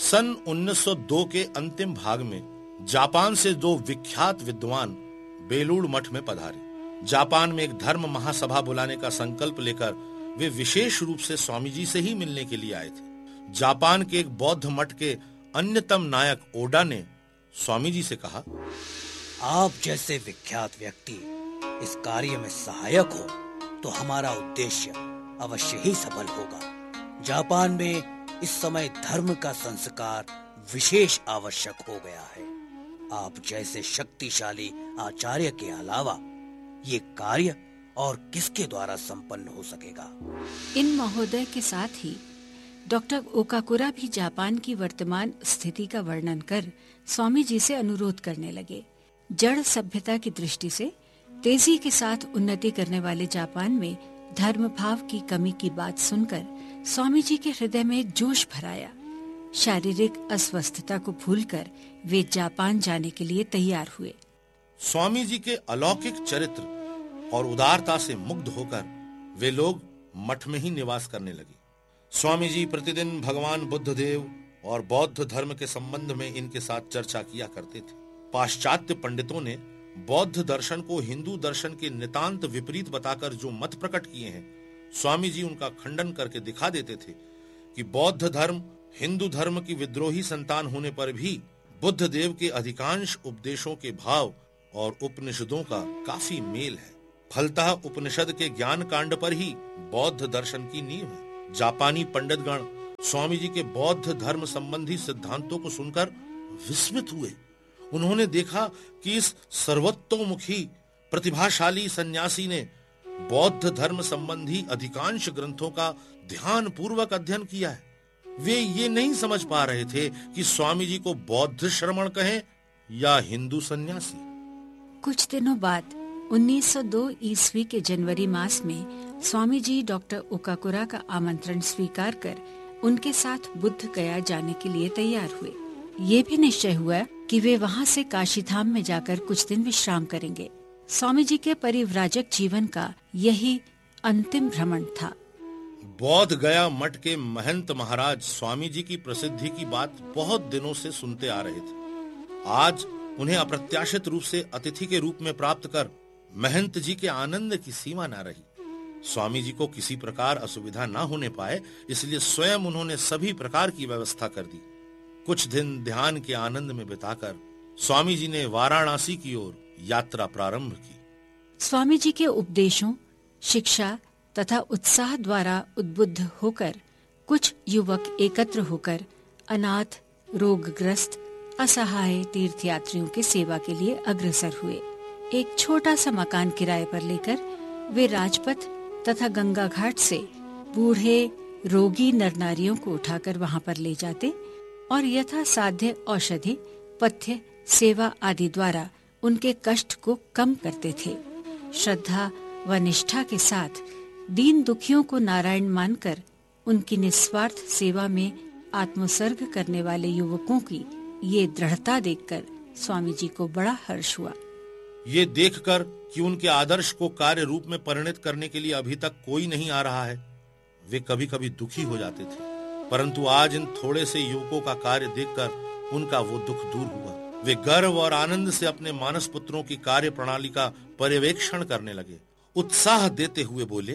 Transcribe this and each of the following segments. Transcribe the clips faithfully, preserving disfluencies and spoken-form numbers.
सन उन्नीस सौ दो के अंतिम भाग में जापान से दो विख्यात विद्वान बेलूड़ मठ में पधारे। जापान में एक धर्म महासभा बुलाने का संकल्प लेकर वे विशेष रूप से स्वामी जी से ही मिलने के लिए आए थे। जापान के एक बौद्ध मठ के अन्यतम नायक ओडा ने स्वामी जी से कहा, आप जैसे विख्यात व्यक्ति इस कार्य में सहायक हो तो हमारा उद्देश्य अवश्य ही सफल होगा। जापान में इस समय धर्म का संस्कार विशेष आवश्यक हो गया है। आप जैसे शक्तिशाली आचार्य के अलावा ये कार्य और किसके द्वारा संपन्न हो सकेगा। इन महोदय के साथ ही डॉक्टर ओकाकुरा भी जापान की वर्तमान स्थिति का वर्णन कर स्वामी जी से अनुरोध करने लगे। जड़ सभ्यता की दृष्टि से तेजी के साथ उन्नति करने वाले जापान में धर्म भाव की कमी की बात सुनकर स्वामी जी के हृदय में जोश भराया। शारीरिक अस्वस्थता को भूलकर वे जापान जाने के लिए तैयार हुए। स्वामी जी के अलौकिक चरित्र और उदारता से मुग्ध होकर वे लोग मठ में ही निवास करने लगे। स्वामी जी प्रतिदिन भगवान बुद्ध देव और बौद्ध धर्म के संबंध में इनके साथ चर्चा किया करते थे। पाश्चात्य पंडितों ने बौद्ध दर्शन को हिंदू दर्शन के नितांत विपरीत बताकर जो मत प्रकट किए हैं, स्वामी जी उनका खंडन करके दिखा देते थे कि बौद्ध धर्म हिंदू धर्म की विद्रोही संतान होने पर भी बुद्ध देव के अधिकांश उपदेशों के भाव और उपनिषदों का काफी मेल है। फलतः उपनिषद के ज्ञान कांड पर ही बौद्ध दर्शन की नींव है। जापानी पंडितगण स्वामी जी के बौद्ध धर्म संबंधी सिद्धांतों को सुनकर विस्मित हुए। उन्होंने देखा कि इस सर्वतोमुखी प्रतिभाशाली सन्यासी ने बौद्ध धर्म संबंधी अधिकांश ग्रंथों का ध्यान पूर्वक अध्ययन किया है। वे ये नहीं समझ पा रहे थे कि स्वामी जी को बौद्ध श्रमण कहें या हिंदू सन्यासी। कुछ दिनों बाद उन्नीस सौ दो ईस्वी के जनवरी मास में स्वामी जी डॉक्टर ओकाकुरा का आमंत्रण स्वीकार कर उनके साथ बुद्ध गया जाने के लिए तैयार हुए। ये भी निश्चय हुआ कि वे वहाँ से काशी धाम में जाकर कुछ दिन विश्राम करेंगे। स्वामी जी के परिव्राजक जीवन का यही अंतिम भ्रमण था। बौद्ध गया मठ के महंत महाराज स्वामी जी की प्रसिद्धि की बात बहुत दिनों से सुनते आ रहे थे। आज उन्हें अप्रत्याशित रूप से अतिथि के रूप में प्राप्त कर महंत जी के आनंद की सीमा न रही। स्वामी जी को किसी प्रकार असुविधा न होने पाए, इसलिए स्वयं उन्होंने सभी प्रकार की व्यवस्था कर दी। कुछ दिन ध्यान के आनंद में बिताकर स्वामी जी ने वाराणसी की ओर यात्रा प्रारंभ की। स्वामी जी के उपदेशों, शिक्षा तथा उत्साह द्वारा उद्बुद्ध होकर कुछ युवक एकत्र होकर अनाथ, रोगग्रस्त, असहाय तीर्थयात्रियों की सेवा के लिए अग्रसर हुए। एक छोटा सा मकान किराए पर लेकर वे राजपथ तथा गंगा घाट से बूढ़े रोगी नर नारियों को उठाकर वहां पर ले जाते और यथा साध्य औषधि, पथ्य, सेवा आदि द्वारा उनके कष्ट को कम करते थे। श्रद्धा व निष्ठा के साथ दीन दुखियों को नारायण मानकर उनकी निस्वार्थ सेवा में आत्मोत्सर्ग करने वाले युवकों की ये दृढ़ता देखकर स्वामी जी को बड़ा हर्ष हुआ। ये देखकर कि उनके आदर्श को कार्य रूप में परिणत करने के लिए अभी तक कोई नहीं आ रहा है, वे कभी कभी दुखी हो जाते थे। परंतु आज इन थोड़े से युवकों का कार्य देखकर उनका वो दुख दूर हुआ। वे गर्व और आनंद से अपने मानस पुत्रों की कार्य प्रणाली का पर्यवेक्षण करने लगे। उत्साह देते हुए बोले,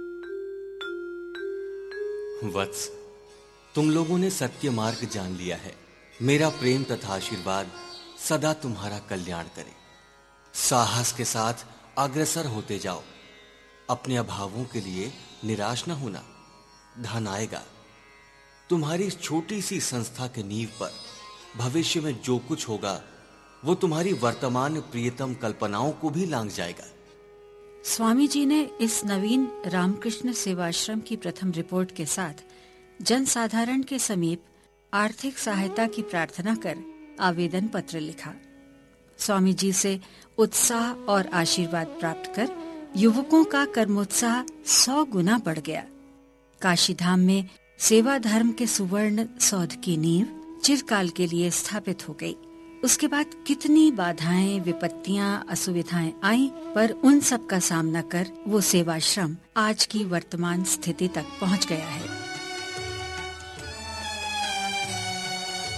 वत्स, तुम लोगों ने सत्य मार्ग जान लिया है। मेरा प्रेम तथा आशीर्वाद सदा तुम्हारा कल्याण करे। साहस के साथ अग्रसर होते जाओ। अपने अभावों के लिए निराश न होना। धन आएगा। तुम्हारी इस छोटी सी संस्था के नींव पर भविष्य में जो कुछ होगा वो तुम्हारी वर्तमान प्रियतम कल्पनाओं को भी लांघ जाएगा। स्वामी जी ने इस नवीन रामकृष्ण सेवाश्रम की प्रथम रिपोर्ट के साथ जनसाधारण के समीप आर्थिक सहायता की प्रार्थना कर आवेदन पत्र लिखा। स्वामी जी से उत्साह और आशीर्वाद प्राप्त कर युवकों का कर्मोत्साह सौ गुना बढ़ गया। काशी धाम में सेवा धर्म के सुवर्ण सौध की नींव चिरकाल के लिए स्थापित हो गई। उसके बाद कितनी बाधाएं, विपत्तियां, असुविधाएं आईं, पर उन सब का सामना कर वो सेवाश्रम आज की वर्तमान स्थिति तक पहुंच गया है।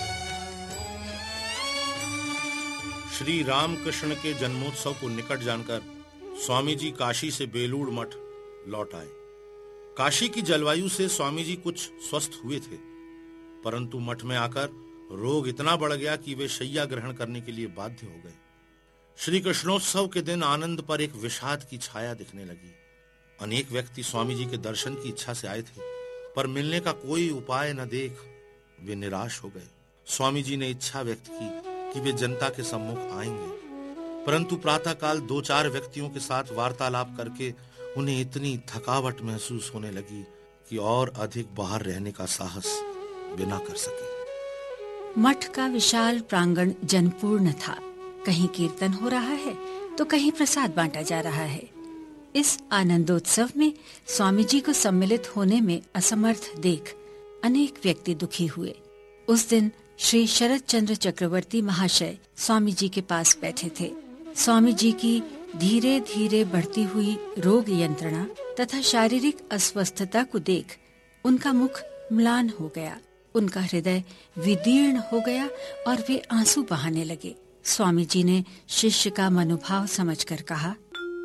श्री रामकृष्ण के जन्मोत्सव को निकट जानकर स्वामी जी काशी से बेलूड़ मठ लौट आए। काशी की जलवायु से स्वामी जी कुछ स्वस्थ हुए थे, परंतु मठ में आकर रोग इतना बढ़ गया कि वे शैया ग्रहण करने के लिए बाध्य हो गए। श्री कृष्णोत्सव के दिन आनंद पर एक विषाद की छाया दिखने लगी। अनेक व्यक्ति स्वामी जी के दर्शन की इच्छा से आए थे, पर मिलने का कोई उपाय न देख वे निराश हो गए। स्वामी जी ने इच्छा व्यक्त की कि वे जनता के सम्मुख आएंगे, परंतु प्रातःकाल दो चार व्यक्तियों के साथ वार्तालाप करके उन्हें इतनी थकावट महसूस होने लगी कि और अधिक बाहर रहने का साहस वे न कर सके। मठ का विशाल प्रांगण जनपूर्ण था। कहीं कीर्तन हो रहा है तो कहीं प्रसाद बांटा जा रहा है। इस आनंदोत्सव में स्वामी जी को सम्मिलित होने में असमर्थ देख अनेक व्यक्ति दुखी हुए। उस दिन श्री शरद चंद्र चक्रवर्ती महाशय स्वामी जी के पास बैठे थे। स्वामी जी की धीरे धीरे बढ़ती हुई रोग यंत्रणा तथा शारीरिक अस्वस्थता को देख उनका मुख म्लान हो गया, उनका हृदय विदीर्ण हो गया और वे आंसू बहाने लगे। स्वामी जी ने शिष्य का मनोभाव समझकर कहा,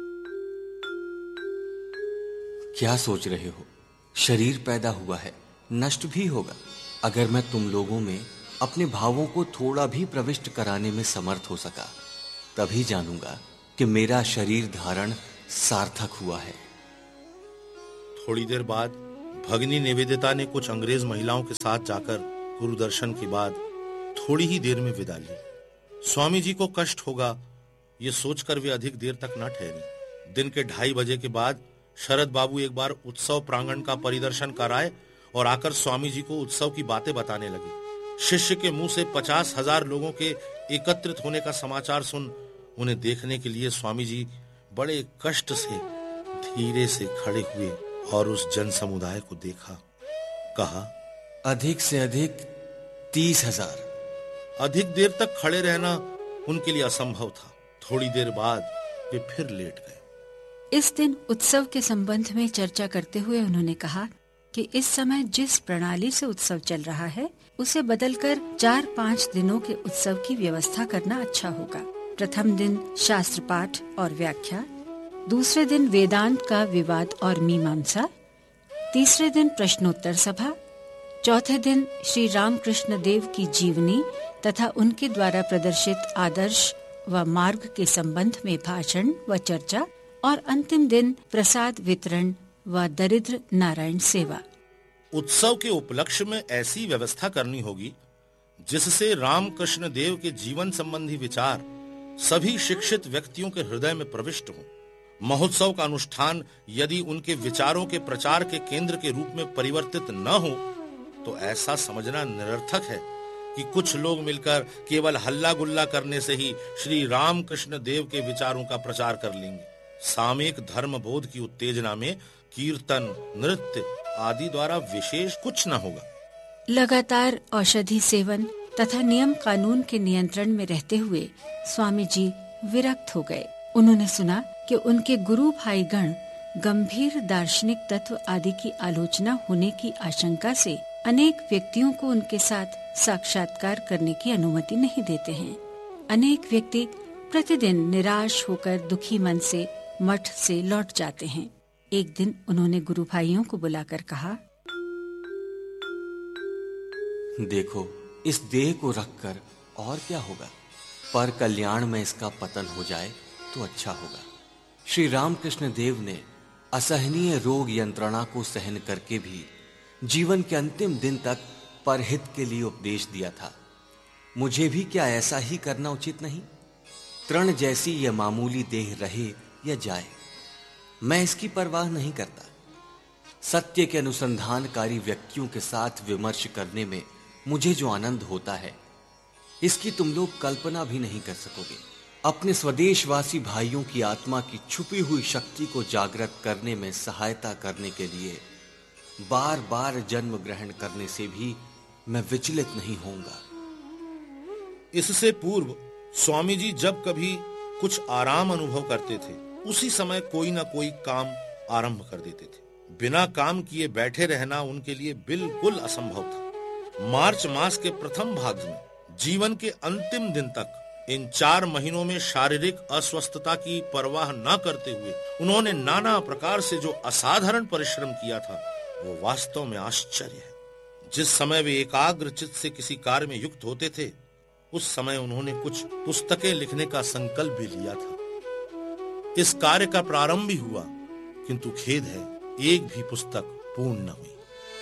क्या सोच रहे हो? शरीर पैदा हुआ है, नष्ट भी होगा। अगर मैं तुम लोगों में अपने भावों को थोड़ा भी प्रविष्ट कराने में समर्थ हो सका, तभी जानूंगा कि मेरा शरीर धारण सार्थक हुआ है। थोड़ी देर बाद भगिनी निवेदिता ने कुछ अंग्रेज महिलाओं के साथ जाकर गुरु दर्शन के बाद थोड़ी ही देर में विदा ली। स्वामी जी को कष्ट होगा ये सोचकर वे अधिक देर तक न ठहरी। दिन के ढाई बजे के बाद शरद बाबू एक बार उत्सव प्रांगण का परिदर्शन कराए और आकर स्वामी जी को उत्सव की बातें बताने लगे। शिष्य के मुंह से पचास हजार लोगों के एकत्रित होने का समाचार सुन उन्हें देखने के लिए स्वामी जी बड़े कष्ट से धीरे से खड़े हुए और उस जन समुदाय को देखा। कहा, अधिक से अधिक तीस हजार। अधिक देर तक खड़े रहना उनके लिए असंभव था। थोड़ी देर बाद वे फिर लेट गए। इस दिन उत्सव के संबंध में चर्चा करते हुए उन्होंने कहा कि इस समय जिस प्रणाली से उत्सव चल रहा है उसे बदलकर चार पाँच दिनों के उत्सव की व्यवस्था करना अच्छा होगा। प्रथम दिन शास्त्र पाठ और व्याख्या, दूसरे दिन वेदांत का विवाद और मीमांसा, तीसरे दिन प्रश्नोत्तर सभा, चौथे दिन श्री रामकृष्ण देव की जीवनी तथा उनके द्वारा प्रदर्शित आदर्श व मार्ग के संबंध में भाषण व चर्चा, और अंतिम दिन प्रसाद वितरण व दरिद्र नारायण सेवा। उत्सव के उपलक्ष्य में ऐसी व्यवस्था करनी होगी जिससे रामकृष्ण देव के जीवन संबंधी विचार सभी शिक्षित व्यक्तियों के हृदय में प्रविष्ट हों। महोत्सव का अनुष्ठान यदि उनके विचारों के प्रचार के केंद्र के रूप में परिवर्तित न हो तो ऐसा समझना निरर्थक है कि कुछ लोग मिलकर केवल हल्ला गुल्ला करने से ही श्री रामकृष्ण देव के विचारों का प्रचार कर लेंगे। सामयिक धर्म बोध की उत्तेजना में कीर्तन, नृत्य आदि द्वारा विशेष कुछ न होगा। लगातार औषधि सेवन तथा नियम कानून के नियंत्रण में रहते हुए स्वामी जी विरक्त हो गए। उन्होंने सुना कि उनके गुरु भाई गण गंभीर दार्शनिक तत्व आदि की आलोचना होने की आशंका से अनेक व्यक्तियों को उनके साथ साक्षात्कार करने की अनुमति नहीं देते हैं। अनेक व्यक्ति प्रतिदिन निराश होकर दुखी मन से मठ से लौट जाते हैं। एक दिन उन्होंने गुरु भाइयों को बुलाकर कहा, देखो, इस देह को रखकर और क्या होगा, पर कल्याण में इसका पतन हो जाए तो अच्छा होगा। श्री रामकृष्ण देव ने असहनीय रोग यंत्रणा को सहन करके भी जीवन के अंतिम दिन तक परहित के लिए उपदेश दिया था। मुझे भी क्या ऐसा ही करना उचित नहीं? तृण जैसी यह मामूली देह रहे या जाए, मैं इसकी परवाह नहीं करता। सत्य के अनुसंधानकारी व्यक्तियों के साथ विमर्श करने में मुझे जो आनंद होता है, इसकी तुम लोग कल्पना भी नहीं कर सकोगे। अपने स्वदेशवासी भाइयों की आत्मा की छुपी हुई शक्ति को जागृत करने में सहायता करने के लिए बार बार जन्म ग्रहण करने से भी मैं विचलित नहीं होऊंगा। इससे पूर्व स्वामी जी जब कभी कुछ आराम अनुभव करते थे, उसी समय कोई ना कोई काम आरंभ कर देते थे। बिना काम किए बैठे रहना उनके लिए बिल्कुल असंभव था। मार्च मास के प्रथम भाग में जीवन के अंतिम दिन तक इन चार महीनों में शारीरिक अस्वस्थता की परवाह न करते हुए उन्होंने नाना प्रकार से जो असाधारण परिश्रम किया था, वो वास्तव में आश्चर्य है। जिस समय वे एकाग्र चित्त से किसी कार्य में युक्त होते थे, उस समय उन्होंने कुछ पुस्तकें लिखने का संकल्प भी लिया था। इस कार्य का प्रारंभ भी हुआ, किंतु खेद है, एक भी पुस्तक पूर्ण न हुई।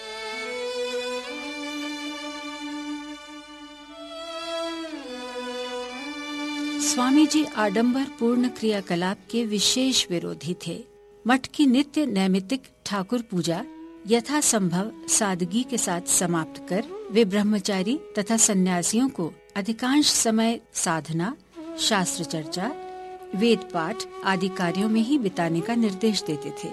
स्वामी जी आडंबर पूर्ण क्रियाकलाप के विशेष विरोधी थे। मठ की नित्य नैमित्तिक ठाकुर पूजा यथासंभव सादगी के साथ समाप्त कर वे ब्रह्मचारी तथा सन्यासियों को अधिकांश समय साधना, शास्त्र चर्चा, वेद पाठ आदि कार्यों में ही बिताने का निर्देश देते थे।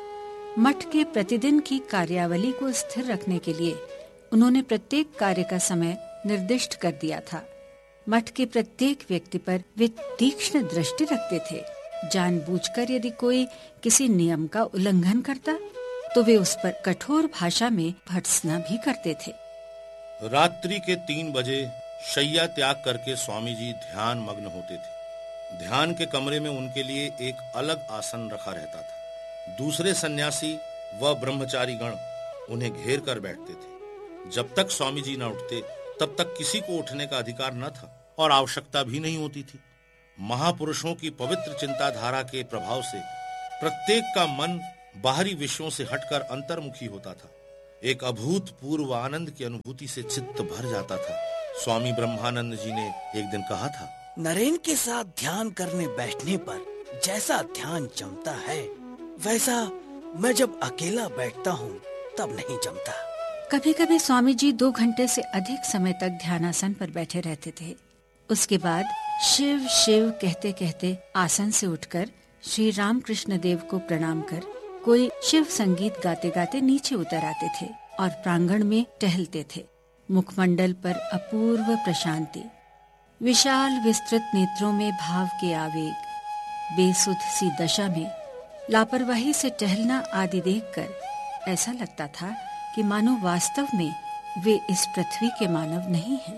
मठ के प्रतिदिन की कार्यावली को स्थिर रखने के लिए उन्होंने प्रत्येक कार्य का समय निर्दिष्ट कर दिया था। मठ के प्रत्येक व्यक्ति पर वे तीक्ष्ण दृष्टि रखते थे। जानबूझकर यदि कोई किसी नियम का उल्लंघन करता तो वे उस पर कठोर भाषा में भर्त्सना भी करते थे। रात्रि के तीन बजे शैया त्याग करके स्वामी जी ध्यान मग्न होते थे। ध्यान के कमरे में उनके लिए एक अलग आसन रखा रहता था। दूसरे सन्यासी व ब्रह्मचारी गण उन्हें घेर कर बैठते थे। जब तक स्वामी जी न उठते तब तक किसी को उठने का अधिकार न था और आवश्यकता भी नहीं होती थी। महापुरुषों की पवित्र चिंताधारा के प्रभाव से प्रत्येक का मन बाहरी विषयों से हटकर अंतर्मुखी होता था। एक अभूतपूर्व आनंद की अनुभूति से चित्त भर जाता था। स्वामी ब्रह्मानंद जी ने एक दिन कहा था, नरेन के साथ ध्यान करने बैठने पर जैसा ध्यान जमता है, वैसा मैं जब अकेला बैठता हूँ तब नहीं जमता। कभी कभी स्वामी जी दो घंटे से अधिक समय तक ध्यानासन पर बैठे रहते थे। उसके बाद शिव शिव कहते कहते आसन से उठकर श्री रामकृष्ण देव को प्रणाम कर कोई शिव संगीत गाते गाते नीचे उतर आते थे और प्रांगण में टहलते थे। मुखमंडल पर अपूर्व प्रशांति, विशाल विस्तृत नेत्रों में भाव के आवेग, बेसुध सी दशा में लापरवाही से टहलना आदि देखकर ऐसा लगता था कि मानो वास्तव में वे इस पृथ्वी के मानव नहीं हैं।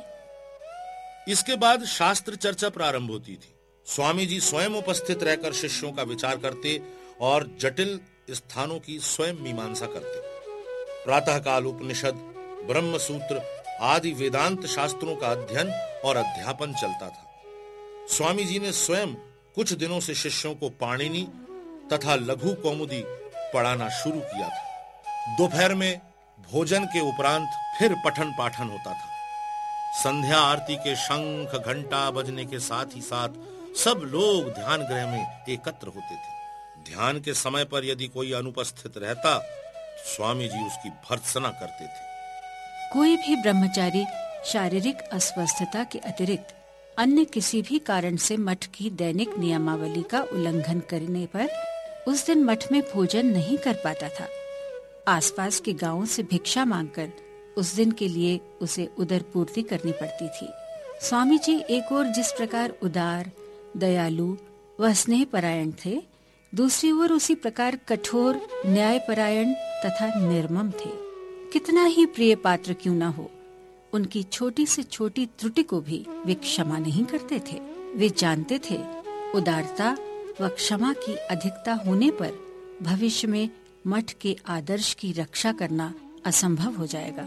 इसके बाद शास्त्र चर्चा प्रारंभ होती थी। स्वामी जी स्वयं उपस्थित रहकर शिष्यों का विचार करते और जटिल स्थानों की स्वयं मीमांसा करते। प्रातःकाल उपनिषद, ब्रह्म सूत्र आदि वेदांत शास्त्रों का अध्ययन और अध्यापन चलता था। स्वामी जी ने स्वयं कुछ दिनों से शिष्यों को पाणिनि तथा लघु कौमुदी पढ़ाना शुरू किया था। दोपहर में भोजन के उपरांत फिर पठन पाठन होता था। संध्या आरती के शंख घंटा बजने के साथ ही साथ सब लोग ध्यान गृह में एकत्र होते थे। ध्यान के समय पर यदि कोई अनुपस्थित रहता तो स्वामी जी उसकी भर्त्सना करते थे। कोई भी ब्रह्मचारी शारीरिक अस्वस्थता के अतिरिक्त अन्य किसी भी कारण से मठ की दैनिक नियमावली का उल्लंघन करने पर उस दिन मठ में भोजन नहीं कर पाता था। आसपास के गांवों से भिक्षा मांगकर उस दिन के लिए उसे उदर पूर्ति करनी पड़ती थी। स्वामी जी एक ओर जिस प्रकार उदार, दयालु व स्नेह परायण थे, दूसरी ओर उसी प्रकार कठोर, न्यायपरायण तथा निर्मम थे। कितना ही प्रिय पात्र क्यों न हो, उनकी छोटी से छोटी त्रुटि को भी वे क्षमा नहीं करते थे। वे जानते थे उदारता व क्षमा की अधिकता होने पर भविष्य में मठ के आदर्श की रक्षा करना असंभव हो जाएगा।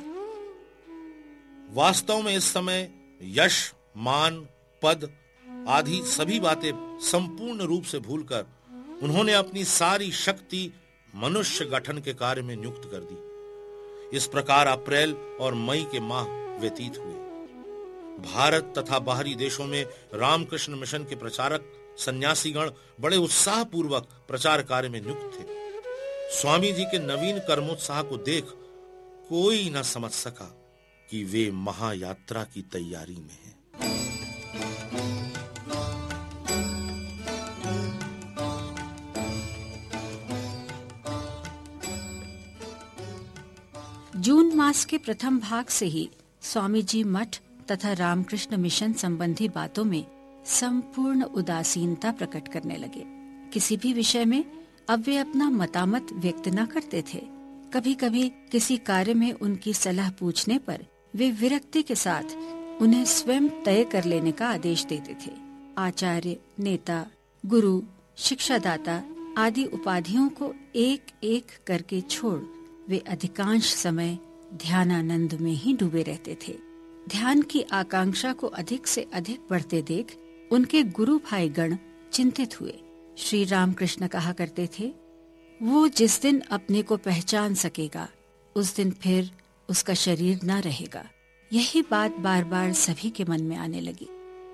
वास्तव में इस समय यश, मान, पद आदि सभी बातें संपूर्ण रूप से भूलकर उन्होंने अपनी सारी शक्ति मनुष्य गठन के कार्य में नियुक्त कर दी। इस प्रकार अप्रैल और मई के माह व्यतीत हुए। भारत तथा बाहरी देशों में रामकृष्ण मिशन के प्रचारक सन्यासीगण बड़े उत्साह पूर्वक प्रचार कार्य में नियुक्त थे। स्वामी जी के नवीन कर्मोत्साह को देख कोई न समझ सका कि वे महायात्रा की तैयारी में हैं। जून मास के प्रथम भाग से ही स्वामी जी मठ तथा रामकृष्ण मिशन संबंधी बातों में संपूर्ण उदासीनता प्रकट करने लगे। किसी भी विषय में अब वे अपना मतामत व्यक्त न करते थे। कभी कभी किसी कार्य में उनकी सलाह पूछने पर वे विरक्ति के साथ उन्हें स्वयं तय कर लेने का आदेश देते थे। आचार्य, नेता, गुरु, शिक्षादाता आदि उपाधियों को एक एक करके छोड़ वे अधिकांश समय ध्यानानंद में ही डूबे रहते थे। ध्यान की आकांक्षा को अधिक से अधिक बढ़ते देख उनके गुरु भाई गण चिंतित हुए। श्री रामकृष्ण कहा करते थे, वो जिस दिन अपने को पहचान सकेगा उस दिन फिर उसका शरीर न रहेगा। यही बात बार बार सभी के मन में आने लगी।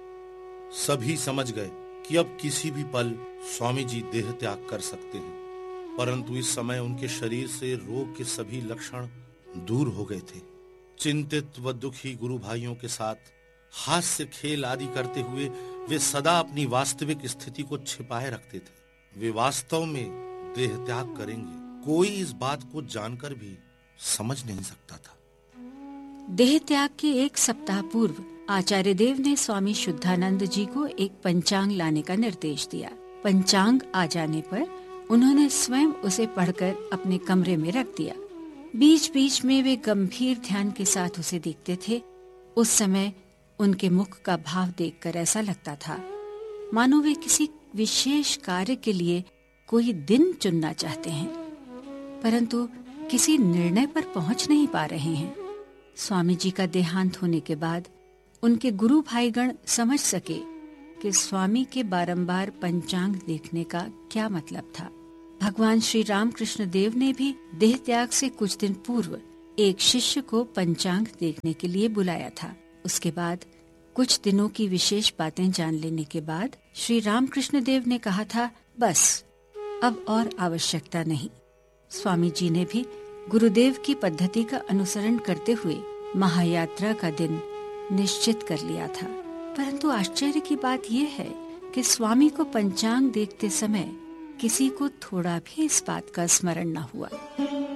सभी समझ गए कि अब किसी भी पल स्वामी जी देह त्याग कर सकते हैं, परंतु इस समय उनके शरीर से रोग के सभी लक्षण दूर हो गए थे। चिंतित व दुखी गुरु भाइयों के साथ हास्य खेल आदि करते हुए वे सदा अपनी वास्तविक स्थिति को छिपाए रखते थे। वे वास्तव में देह त्याग करेंगे, कोई इस बात को जानकर भी समझ नहीं सकता था। देह त्याग के एक सप्ताह पूर्व आचार्य देव ने स्वामी शुद्धानंद जी को एक पंचांग लाने का निर्देश दिया। पंचांग आ जाने पर उन्होंने स्वयं उसे पढ़कर अपने कमरे में रख दिया। बीच बीच में वे गंभीर ध्यान के साथ उसे देखते थे। उस समय उनके मुख का भाव देखकर ऐसा लगता था मानो वे किसी विशेष कार्य के लिए कोई दिन चुनना चाहते हैं, परंतु किसी निर्णय पर पहुंच नहीं पा रहे हैं। स्वामी जी का देहांत होने के बाद उनके गुरु भाईगण समझ सके कि स्वामी के बारंबार पंचांग देखने का क्या मतलब था। भगवान श्री रामकृष्ण देव ने भी देह त्याग से कुछ दिन पूर्व एक शिष्य को पंचांग देखने के लिए बुलाया था। उसके बाद कुछ दिनों की विशेष बातें जान लेने के बाद श्री रामकृष्ण देव ने कहा था, बस अब और आवश्यकता नहीं। स्वामी जी ने भी गुरुदेव की पद्धति का अनुसरण करते हुए महायात्रा का दिन निश्चित कर लिया था। परंतु आश्चर्य की बात यह है कि स्वामी को पंचांग देखते समय किसी को थोड़ा भी इस बात का स्मरण न हुआ।